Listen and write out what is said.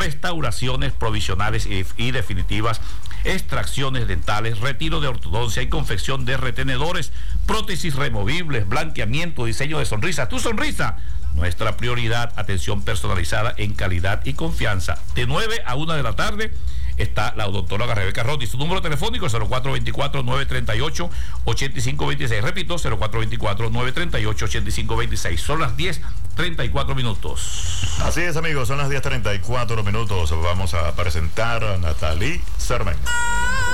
restauraciones provisionales y definitivas, extracciones dentales, retiro de ortodoncia y confección de retenedores, prótesis removibles, blanqueamiento, diseño de sonrisa. Tu sonrisa, nuestra prioridad. Atención personalizada en calidad y confianza. De 9 a 1 de la tarde está la odontóloga Rebeca Rotti. Su número telefónico es 0424-938-8526. Repito, 0424-938-8526. Son las 10:34 minutos. Así es, amigos, son las 10:34 minutos. Vamos a presentar a Nathalie Cermeño.